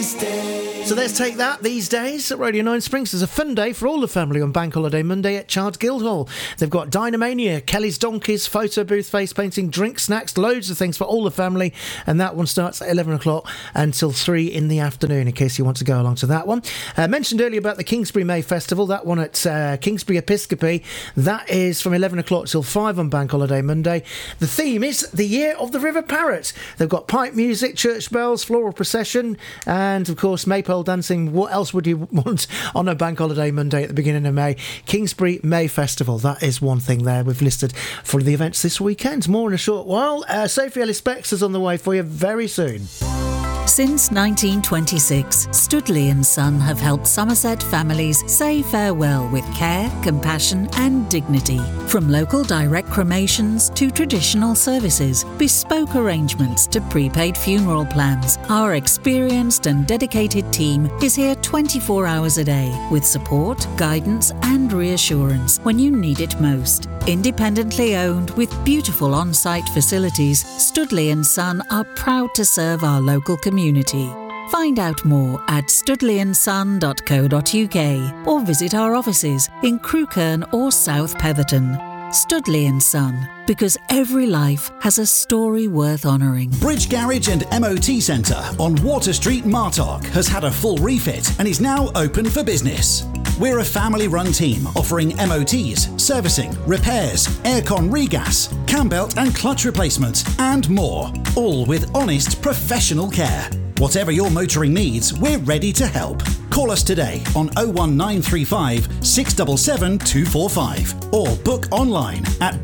these days. So let's take that these days at Radio 9 Springs. There's a fun day for all the family on Bank Holiday Monday at Chard Guildhall. They've got Dynamania, Kelly's Donkeys, photo booth, face painting, drink, snacks, loads of things for all the family. And that one starts at 11 o'clock until 3 in the afternoon, in case you want to go along to that one. Mentioned earlier about the Kingsbury May Festival, that one at Kingsbury Episcopi. That is from 11 o'clock till 5 on Bank Holiday Monday. The theme is the Year of the River Parrot. They've got pipe music, church bells, floral procession, and of course maypole dancing. What else would you want on a Bank Holiday Monday at the beginning of May? Kingsbury May Festival, that is one thing there we've listed for the events this weekend. More in a short while. Sophie Ellis Spex is on the way for you very soon. Since 1926, Studley & Son have helped Somerset families say farewell with care, compassion and dignity. From local direct cremations to traditional services, bespoke arrangements to prepaid funeral plans, our experienced and dedicated team is here 24 hours a day with support, guidance and reassurance when you need it most. Independently owned with beautiful on-site facilities, Studley & Son are proud to serve our local community. Find out more at studleyandson.co.uk or visit our offices in Crewkerne or South Petherton. Studley & Son, because every life has a story worth honouring. Bridge Garage and MOT Centre on Water Street, Martock has had a full refit and is now open for business. We're a family-run team offering MOTs, servicing, repairs, aircon regas, cam belt and clutch replacements and more, all with honest professional care. Whatever your motoring needs, we're ready to help. Call us today on 01935 677 245 or book online at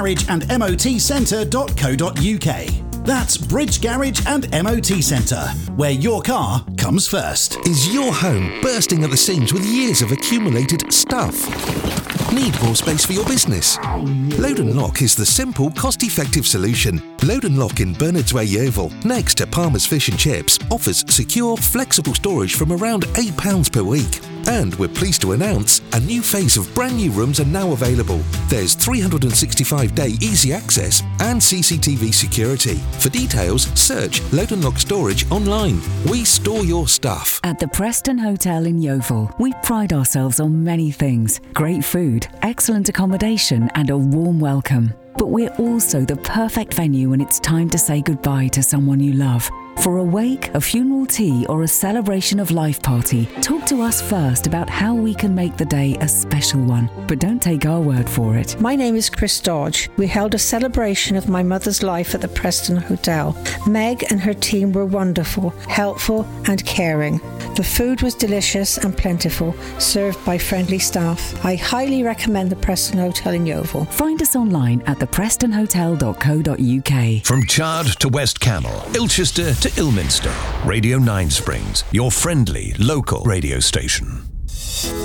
bridgegarageandmotcentre.co.uk. That's Bridge Garage and MOT Centre, where your car comes first. Is your home bursting at the seams with years of accumulated stuff? Need more space for your business? Load & Lock is the simple, cost-effective solution. Load & Lock in Bernards Way, Yeovil, next to Palmer's Fish and Chips, offers secure, flexible storage from around £8 per week. And we're pleased to announce a new phase of brand new rooms are now available. There's 365-day easy access and CCTV security. For details, search Load & Lock Storage online. We store your stuff. At the Preston Hotel in Yeovil, we pride ourselves on many things. Great food, excellent accommodation and a warm welcome. But we're also the perfect venue when it's time to say goodbye to someone you love. For a wake, a funeral tea or a celebration of life party, talk to us first about how we can make the day a special one. But don't take our word for it. My name is Chris Dodge. We held a celebration of my mother's life at the Preston Hotel. Meg and her team were wonderful, helpful and caring. The food was delicious and plentiful, served by friendly staff. I highly recommend the Preston Hotel in Yeovil. Find us online at theprestonhotel.co.uk. From Chard to West Camel, Ilchester to Ilminster, Radio 9 Springs, your friendly local radio station.